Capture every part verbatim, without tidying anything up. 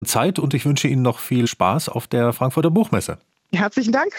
Zeit und ich wünsche Ihnen noch viel Spaß auf der Frankfurter Buchmesse. Herzlichen Dank.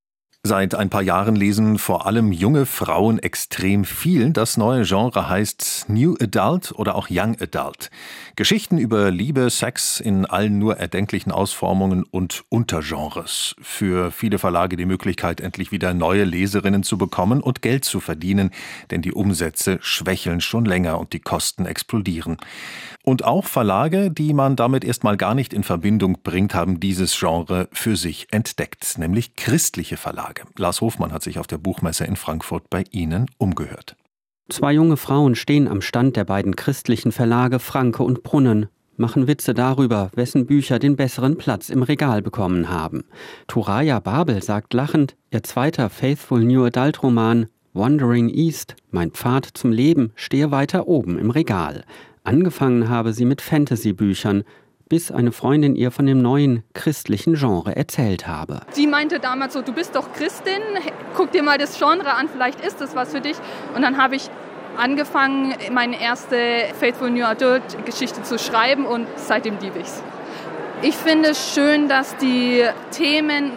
Seit ein paar Jahren lesen vor allem junge Frauen extrem viel. Das neue Genre heißt New Adult oder auch Young Adult. Geschichten über Liebe, Sex in allen nur erdenklichen Ausformungen und Untergenres. Für viele Verlage die Möglichkeit, endlich wieder neue Leserinnen zu bekommen und Geld zu verdienen, denn die Umsätze schwächeln schon länger und die Kosten explodieren. Und auch Verlage, die man damit erstmal gar nicht in Verbindung bringt, haben dieses Genre für sich entdeckt, nämlich christliche Verlage. Lars Hofmann hat sich auf der Buchmesse in Frankfurt bei Ihnen umgehört. Zwei junge Frauen stehen am Stand der beiden christlichen Verlage Franke und Brunnen, machen Witze darüber, wessen Bücher den besseren Platz im Regal bekommen haben. Thuraya Babel sagt lachend, ihr zweiter Faithful New Adult Roman Wandering East, mein Pfad zum Leben, stehe weiter oben im Regal. Angefangen habe sie mit Fantasy-Büchern, bis eine Freundin ihr von dem neuen christlichen Genre erzählt habe. Sie meinte damals so, du bist doch Christin, guck dir mal das Genre an, vielleicht ist das was für dich. Und dann habe ich angefangen, meine erste Faithful New Adult Geschichte zu schreiben und seitdem liebe ich's. Ich finde es schön, dass die Themen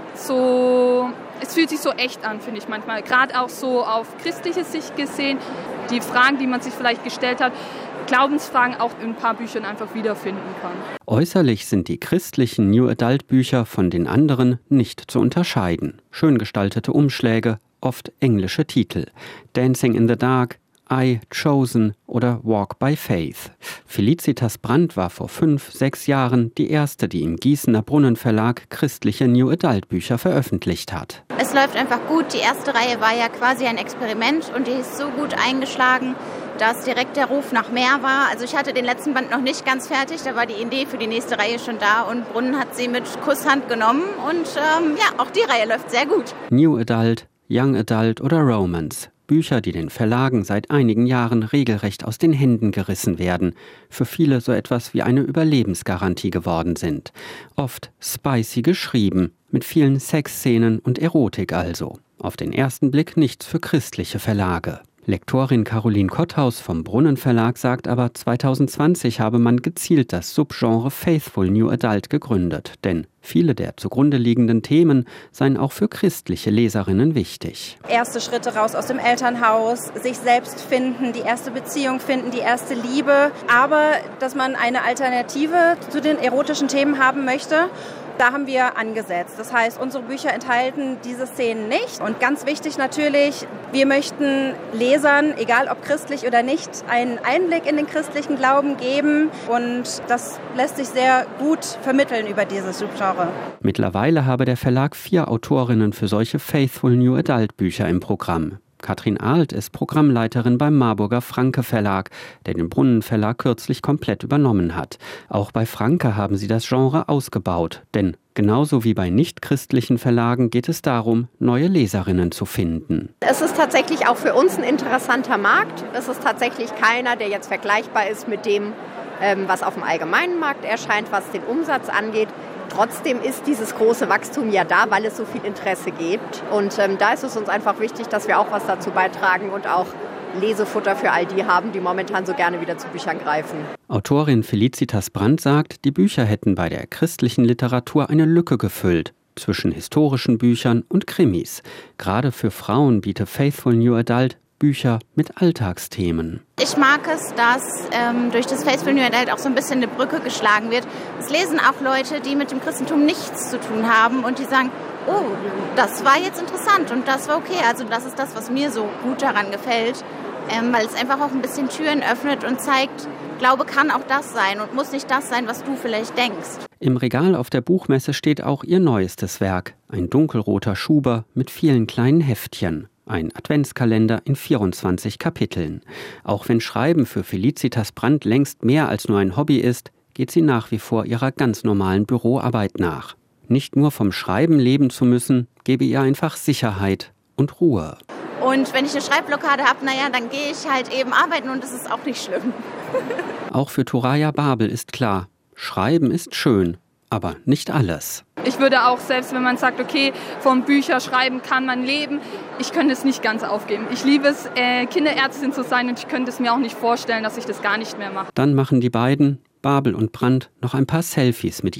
so, es fühlt sich so echt an, finde ich manchmal. Gerade auch so auf christliche Sicht gesehen, die Fragen, die man sich vielleicht gestellt hat, Glaubensfragen auch in ein paar Büchern einfach wiederfinden kann. Äußerlich sind die christlichen New Adult Bücher von den anderen nicht zu unterscheiden. Schön gestaltete Umschläge, oft englische Titel. Dancing in the Dark, I, Chosen oder Walk by Faith. Felicitas Brandt war vor fünf, sechs Jahren die erste, die im Gießener Brunnen Verlag christliche New Adult Bücher veröffentlicht hat. Es läuft einfach gut. Die erste Reihe war ja quasi ein Experiment und die ist so gut eingeschlagen, dass direkt der Ruf nach mehr war. Also ich hatte den letzten Band noch nicht ganz fertig, da war die Idee für die nächste Reihe schon da und Brunnen hat sie mit Kusshand genommen und ähm, ja, auch die Reihe läuft sehr gut. New Adult, Young Adult oder Romance. Bücher, die den Verlagen seit einigen Jahren regelrecht aus den Händen gerissen werden, für viele so etwas wie eine Überlebensgarantie geworden sind. Oft spicy geschrieben, mit vielen Sexszenen und Erotik also. Auf den ersten Blick nichts für christliche Verlage. Lektorin Caroline Kotthaus vom Brunnen Verlag sagt aber, zwanzig zwanzig habe man gezielt das Subgenre Faithful New Adult gegründet, denn viele der zugrunde liegenden Themen seien auch für christliche Leserinnen wichtig. Erste Schritte raus aus dem Elternhaus, sich selbst finden, die erste Beziehung finden, die erste Liebe, aber dass man eine Alternative zu den erotischen Themen haben möchte. Da haben wir angesetzt. Das heißt, unsere Bücher enthalten diese Szenen nicht. Und ganz wichtig natürlich, wir möchten Lesern, egal ob christlich oder nicht, einen Einblick in den christlichen Glauben geben. Und das lässt sich sehr gut vermitteln über dieses Subgenre. Mittlerweile habe der Verlag vier Autorinnen für solche Faithful New Adult Bücher im Programm. Katrin Ahlt ist Programmleiterin beim Marburger Franke Verlag, der den Brunnen Verlag kürzlich komplett übernommen hat. Auch bei Franke haben sie das Genre ausgebaut, denn genauso wie bei nichtchristlichen Verlagen geht es darum, neue Leserinnen zu finden. Es ist tatsächlich auch für uns ein interessanter Markt. Es ist tatsächlich keiner, der jetzt vergleichbar ist mit dem, was auf dem allgemeinen Markt erscheint, was den Umsatz angeht. Trotzdem ist dieses große Wachstum ja da, weil es so viel Interesse gibt. Und ähm, da ist es uns einfach wichtig, dass wir auch was dazu beitragen und auch Lesefutter für all die haben, die momentan so gerne wieder zu Büchern greifen. Autorin Felicitas Brandt sagt, die Bücher hätten bei der christlichen Literatur eine Lücke gefüllt zwischen historischen Büchern und Krimis. Gerade für Frauen biete Faithful New Adult Bücher mit Alltagsthemen. Ich mag es, dass ähm, durch das Faithful New Adult auch so ein bisschen eine Brücke geschlagen wird. Es lesen auch Leute, die mit dem Christentum nichts zu tun haben und die sagen, oh, das war jetzt interessant und das war okay. Also das ist das, was mir so gut daran gefällt, ähm, weil es einfach auch ein bisschen Türen öffnet und zeigt, Glaube kann auch das sein und muss nicht das sein, was du vielleicht denkst. Im Regal auf der Buchmesse steht auch ihr neuestes Werk, ein dunkelroter Schuber mit vielen kleinen Heftchen. Ein Adventskalender in vierundzwanzig Kapiteln. Auch wenn Schreiben für Felicitas Brandt längst mehr als nur ein Hobby ist, geht sie nach wie vor ihrer ganz normalen Büroarbeit nach. Nicht nur vom Schreiben leben zu müssen, gebe ihr einfach Sicherheit und Ruhe. Und wenn ich eine Schreibblockade habe, naja, dann gehe ich halt eben arbeiten und das ist auch nicht schlimm. Auch für Thuraya Babel ist klar, Schreiben ist schön, aber nicht alles. Ich würde auch, selbst wenn man sagt, okay, vom Bücherschreiben kann man leben, ich könnte es nicht ganz aufgeben. Ich liebe es, äh, Kinderärztin zu sein und ich könnte es mir auch nicht vorstellen, dass ich das gar nicht mehr mache. Dann machen die beiden, Babel und Brandt, noch ein paar Selfies mit